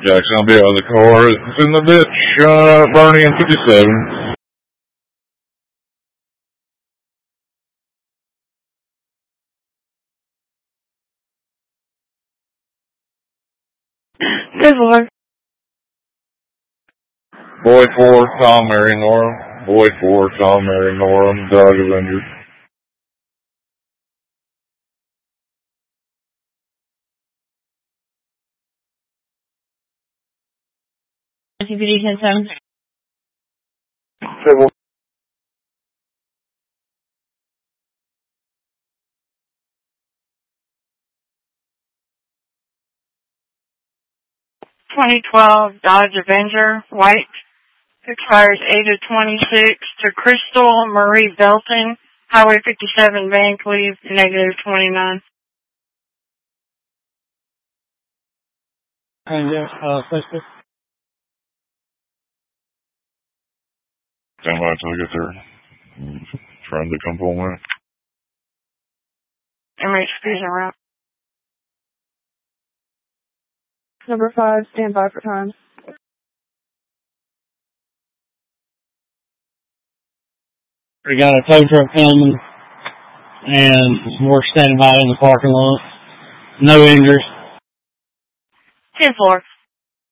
Jackson, I'll be out of the car. It's in the ditch, Bernie and 57. Good Lord. Boy 4, Tom, Mary, Nora. Boy 4, Tom, Mary, Nora. Dog Avengers. CPD 10-7. Civil. 2012 Dodge Avenger, white, expires 8/26 to Crystal Marie Belton, Highway 57, Van Cleve, -29. Suspect. Stand by until I get there. Trying to come pull me. MHP's en route. Number 5, stand by for time. We got a tow truck coming, and we're standing by in the parking lot. No injuries. 10-4.